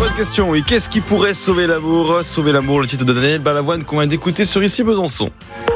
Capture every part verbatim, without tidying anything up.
bonne question, oui. Qu'est-ce qui pourrait sauver l'amour? Sauver l'amour, le titre de Daniel Balavoine qu'on vient d'écouter sur Ici Besançon.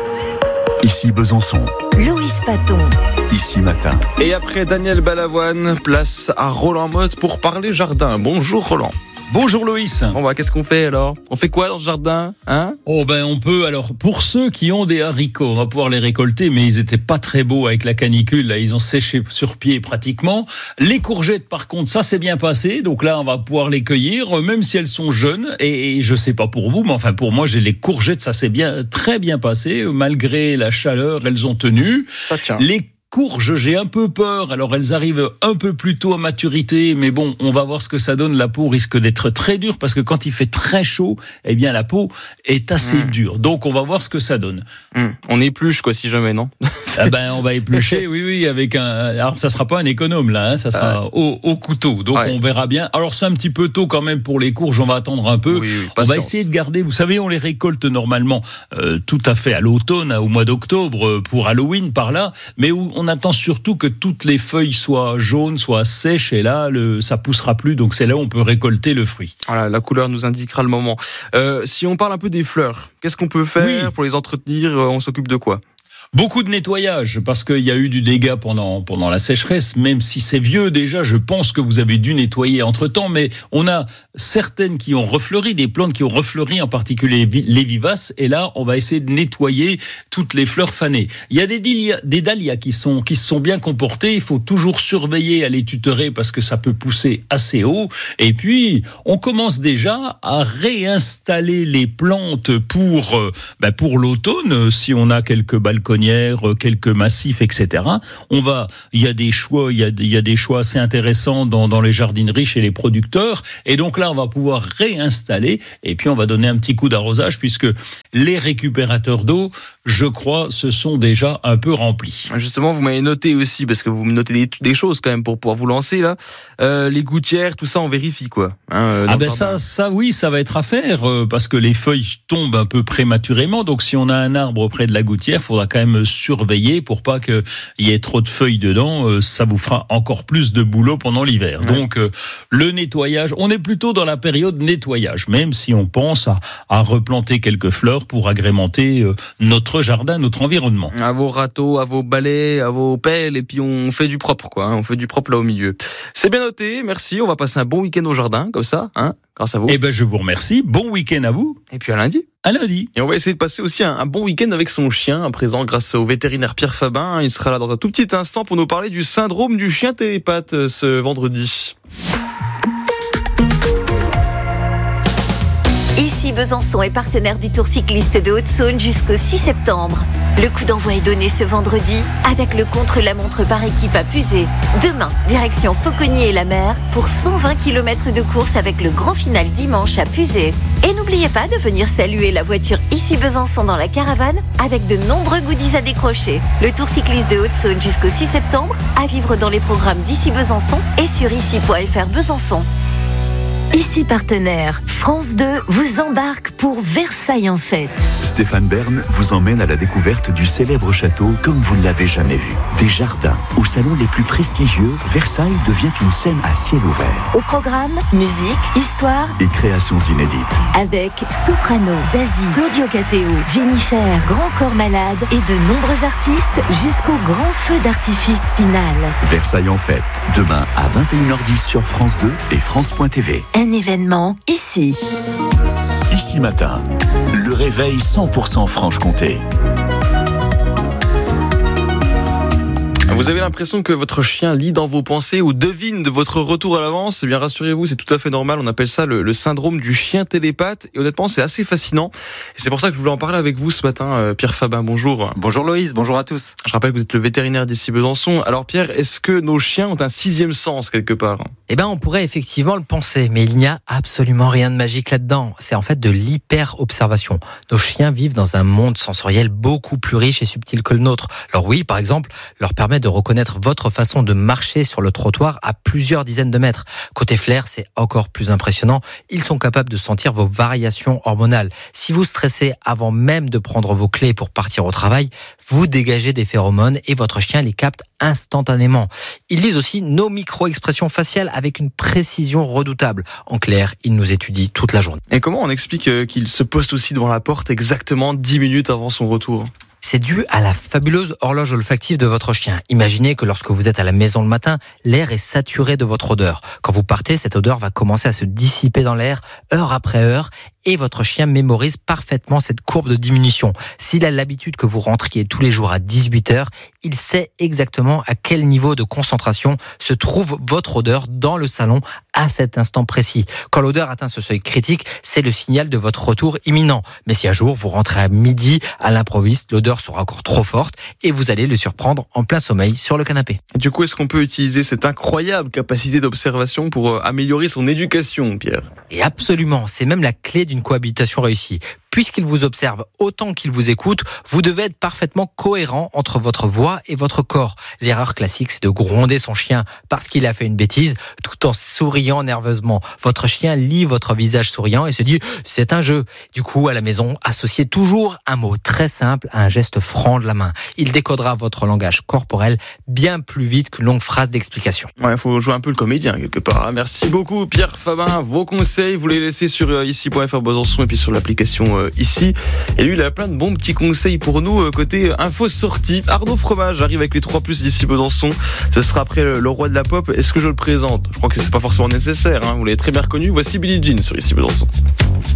Ici Besançon. Loïs Paton. Ici Matin. Et après Daniel Balavoine, place à Roland Motte pour parler jardin. Bonjour Roland. Bonjour Loïs. Bon bah qu'est-ce qu'on fait alors? On fait quoi dans ce jardin, hein? Oh ben on peut, alors pour ceux qui ont des haricots, on va pouvoir les récolter, mais ils étaient pas très beaux avec la canicule, là ils ont séché sur pied pratiquement. Les courgettes par contre, ça s'est bien passé, donc là on va pouvoir les cueillir, même si elles sont jeunes, et, et je sais pas pour vous, mais enfin pour moi j'ai les courgettes, ça s'est bien, très bien passé, malgré la chaleur, elles ont tenu. Ça tient. Les courges, j'ai un peu peur. Alors, elles arrivent un peu plus tôt à maturité, mais bon, on va voir ce que ça donne. La peau risque d'être très dure parce que quand il fait très chaud, eh bien, la peau est assez mmh. dure. Donc, on va voir ce que ça donne. Mmh. On épluche, quoi, si jamais, non? Ah ben, on va éplucher, oui, oui, avec un. Alors, ça sera pas un économe là, hein, ça sera euh... au, au couteau. Donc, ouais. on verra bien. Alors, c'est un petit peu tôt quand même pour les courges. On va attendre un peu. Oui, oui, on va essayer de garder. Vous savez, on les récolte normalement euh, tout à fait à l'automne, au mois d'octobre pour Halloween par là, mais où on attend surtout que toutes les feuilles soient jaunes, soient sèches, et là, le, ça poussera plus. Donc, c'est là où on peut récolter le fruit. Voilà, la couleur nous indiquera le moment. Euh, si on parle un peu des fleurs, qu'est-ce qu'on peut faire oui. pour les entretenir? On s'occupe de quoi? Beaucoup de nettoyage, parce qu'il y a eu du dégât pendant, pendant la sécheresse, même si c'est vieux déjà, je pense que vous avez dû nettoyer entre-temps, mais on a certaines qui ont refleuri, des plantes qui ont refleuri, en particulier les vivaces, et là, on va essayer de nettoyer toutes les fleurs fanées. Il y a des, dahlias, des dahlias qui, sont, qui se sont bien comportés, il faut toujours surveiller à les tutorer parce que ça peut pousser assez haut, et puis on commence déjà à réinstaller les plantes pour, ben pour l'automne, si on a quelques balcons, quelques massifs, et cetera. On va, il y a des choix, il y a, il y a des choix assez intéressants dans, dans les jardineries chez les producteurs. Et donc là, on va pouvoir réinstaller. Et puis on va donner un petit coup d'arrosage puisque les récupérateurs d'eau, je crois, se sont déjà un peu remplis. Justement, vous m'avez noté aussi parce que vous me notez des, des choses quand même pour pouvoir vous lancer là. Euh, les gouttières, tout ça, on vérifie quoi. Hein, ah ben ça, ça oui, ça va être à faire euh, parce que les feuilles tombent un peu prématurément. Donc si on a un arbre près de la gouttière, il faudra quand même surveiller pour pas qu'il y ait trop de feuilles dedans, euh, ça vous fera encore plus de boulot pendant l'hiver. Ouais. Donc euh, le nettoyage, on est plutôt dans la période nettoyage, même si on pense à, à replanter quelques fleurs pour agrémenter euh, notre jardin, notre environnement. À vos râteaux, à vos balais, à vos pelles, et puis on fait du propre quoi, hein, on fait du propre là au milieu. C'est bien noté, merci, on va passer un bon week-end au jardin, comme ça, hein, grâce à vous. Eh ben je vous remercie, bon week-end à vous. Et puis à lundi. À lundi. Et on va essayer de passer aussi un, un bon week-end avec son chien, à présent grâce au vétérinaire Pierre Fabin. Il sera là dans un tout petit instant pour nous parler du syndrome du chien télépathe ce vendredi. Ici Besançon est partenaire du Tour cycliste de Haute-Saône jusqu'au six septembre. Le coup d'envoi est donné ce vendredi avec le contre-la-montre par équipe à Puzet. Demain, direction Fauconnier et la Mer pour cent vingt kilomètres de course avec le grand final dimanche à Puzet. Et n'oubliez pas de venir saluer la voiture Ici Besançon dans la caravane avec de nombreux goodies à décrocher. Le Tour cycliste de Haute-Saône jusqu'au six septembre à vivre dans les programmes d'Ici Besançon et sur ici point f r Besançon. Ici partenaire, France deux vous embarque pour Versailles en fête. Stéphane Bern vous emmène à la découverte du célèbre château comme vous ne l'avez jamais vu. Des jardins aux salons les plus prestigieux, Versailles devient une scène à ciel ouvert. Au programme, musique, histoire et créations inédites. Avec Soprano, Zazie, Claudio Capéo, Jennifer, Grand Corps Malade et de nombreux artistes jusqu'au grand feu d'artifice final. Versailles en fête, demain à vingt et une heures dix sur France deux et France point T V. Un événement ici. Ici Matin, le réveil cent pour cent Franche-Comté. Vous avez l'impression que votre chien lit dans vos pensées ou devine de votre retour à l'avance? Eh bien, rassurez-vous, c'est tout à fait normal. On appelle ça le, le syndrome du chien télépathe. Et honnêtement, c'est assez fascinant. Et c'est pour ça que je voulais en parler avec vous ce matin. Euh, Pierre Fabin, bonjour. Bonjour Loïs, bonjour à tous. Je rappelle que vous êtes le vétérinaire d'Ici Besançon. Alors Pierre, est-ce que nos chiens ont un sixième sens quelque part? Eh bien, on pourrait effectivement le penser, mais il n'y a absolument rien de magique là-dedans. C'est en fait de l'hyper-observation. Nos chiens vivent dans un monde sensoriel beaucoup plus riche et subtil que le nôtre. Alors oui, par exemple, leur permet de reconnaître votre façon de marcher sur le trottoir à plusieurs dizaines de mètres. Côté flair, c'est encore plus impressionnant. Ils sont capables de sentir vos variations hormonales. Si vous stressez avant même de prendre vos clés pour partir au travail, vous dégagez des phéromones et votre chien les capte instantanément. Ils lisent aussi nos micro-expressions faciales avec une précision redoutable. En clair, ils nous étudient toute la journée. Et comment on explique qu'il se poste aussi devant la porte exactement dix minutes avant son retour ? C'est dû à la fabuleuse horloge olfactive de votre chien. Imaginez que lorsque vous êtes à la maison le matin, l'air est saturé de votre odeur. Quand vous partez, cette odeur va commencer à se dissiper dans l'air, heure après heure, et votre chien mémorise parfaitement cette courbe de diminution. S'il a l'habitude que vous rentriez tous les jours à dix-huit heures, il sait exactement à quel niveau de concentration se trouve votre odeur dans le salon à cet instant précis. Quand l'odeur atteint ce seuil critique, c'est le signal de votre retour imminent. Mais si un jour vous rentrez à midi à l'improviste, l'odeur sera encore trop forte et vous allez le surprendre en plein sommeil sur le canapé. Du coup, est-ce qu'on peut utiliser cette incroyable capacité d'observation pour améliorer son éducation, Pierre ? Et absolument, c'est même la clé d'une cohabitation réussie. Puisqu'il vous observe autant qu'il vous écoute, vous devez être parfaitement cohérent entre votre voix et votre corps. L'erreur classique, c'est de gronder son chien parce qu'il a fait une bêtise, tout en souriant nerveusement. Votre chien lit votre visage souriant et se dit « c'est un jeu ». Du coup, à la maison, associez toujours un mot très simple à un geste franc de la main. Il décodera votre langage corporel bien plus vite qu'une longue phrase d'explication. Ouais, il faut jouer un peu le comédien quelque part. Merci beaucoup Pierre Fabin. Vos conseils, vous les laissez sur ici point f r Besançon et puis sur l'application euh, ici. Et lui, il a plein de bons petits conseils pour nous euh, côté info sortie. Arnaud Fromage arrive avec les trois plus d'ici Besançon. Ce sera après le, le roi de la pop. Est-ce que je le présente ? Je crois que c'est pas forcément nécessaire. Hein. Vous l'avez très bien reconnu. Voici Billie Jean sur ici Besançon.